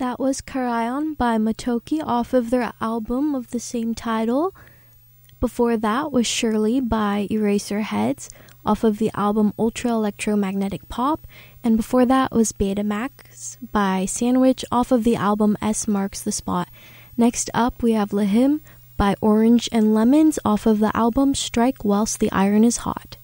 That was Karayan by Motoki off of their album of the same title. Before that was Shirley by Eraserheads off of the album Ultra Electromagnetic Pop. And before that was Betamax by Sandwich off of the album S Marks the Spot. Next up we have Lahim by Orange and Lemons off of the album Strike Whilst the Iron is Hot.